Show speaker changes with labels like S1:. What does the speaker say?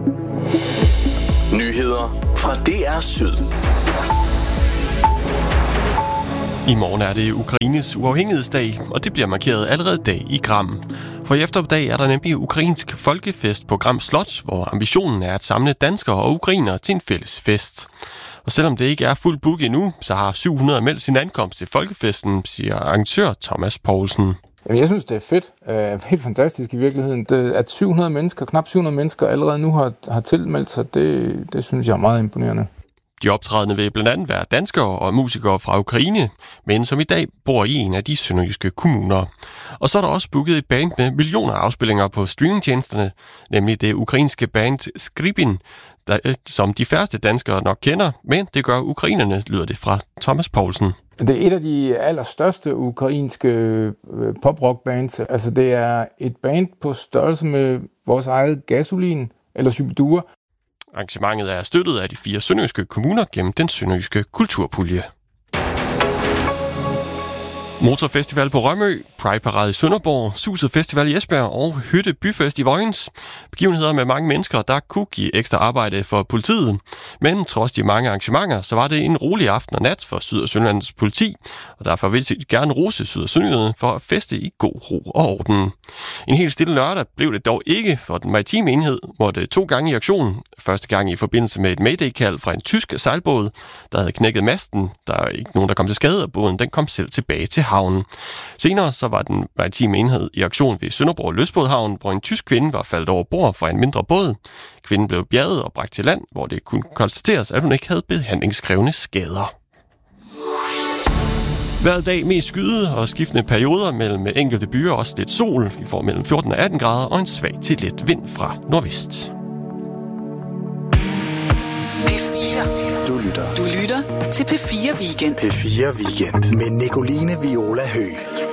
S1: Nyheder fra DR Syd.
S2: I morgen er det Ukraines uafhængighedsdag, og det bliver markeret allerede dag i Gram. For i eftermiddag er der nemlig ukrainsk folkefest på Gram Slot, hvor ambitionen er at samle danskere og ukrainere til en fælles fest. Og selvom det ikke er fuld book endnu, så har 700 meldt sin ankomst til folkefesten, siger arrangør Thomas Poulsen.
S3: Jeg synes, det er fedt. Helt fantastisk i virkeligheden. At 700 mennesker, knap 700 mennesker allerede nu har tilmeldt sig, det synes jeg er meget imponerende.
S2: De optrædende vil blandt andet være danskere og musikere fra Ukraine, men som i dag bor i en af de sønderjyske kommuner. Og så er der også booket et band med millioner afspillinger på streamingtjenesterne, nemlig det ukrainske band Skripin, som de færreste danskere nok kender, men det gør ukrainerne, lyder det fra Thomas Poulsen.
S3: Det er et af de allerstørste ukrainske pop-rock-bands. Altså det er et band på størrelse med vores eget Gasolin eller Shubidua.
S2: Arrangementet er støttet af de 4 sønderjyske kommuner gennem den sønderjyske kulturpulje. Motorfestival på Rømø, Pride-parade i Sønderborg, Suset Festival i Esbjerg og Hytte Byfest i Vojens. Begivenheder med mange mennesker, der kunne give ekstra arbejde for politiet. Men trods de mange arrangementer, så var det en rolig aften og nat for Syd- og Sønderjyllands politi, og derfor vil jeg gerne rose Syd- og Sønderjylland for at feste i god ro og orden. En helt stille lørdag blev det dog ikke, for den maritime enhed måtte 2 gange i aktion. Første gang i forbindelse med et mayday-kald fra en tysk sejlbåd, der havde knækket masten. Der er ikke nogen, der kom til skade, og båden den kom selv tilbage til havnen. Senere så var den maritime enhed i aktion ved Sønderborg Løsbådhavn, hvor en tysk kvinde var faldet over bord fra en mindre båd. Kvinden blev bjerget og bragt til land, hvor det kunne konstateres, at hun ikke havde behandlingskrævende skader. Hver dag mest skyde og skiftende perioder mellem enkelte byer, også lidt sol. Vi får mellem 14 og 18 grader og en svag til let vind fra nordvest.
S1: Du lytter til P4 Weekend.
S4: P4 Weekend med Nicoline Viola Høgh.